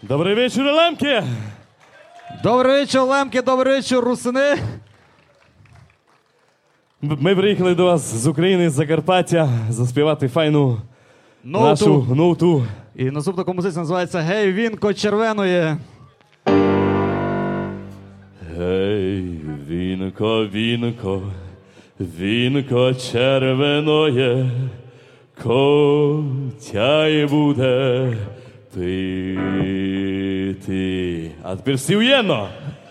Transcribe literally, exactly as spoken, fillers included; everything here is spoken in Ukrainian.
Добрий вечір, Лемки! Добрий вечір, Лемки, добрий вечір, русини. Ми приїхали до вас з України, з Закарпаття, заспівати файну Ноуту. нашу ноуту. І наступна композиція називається «Гей, вінко червеноє». Гей, вінко, вінко, вінко червеноє, котяй буде пити. А тепер всі уєдно!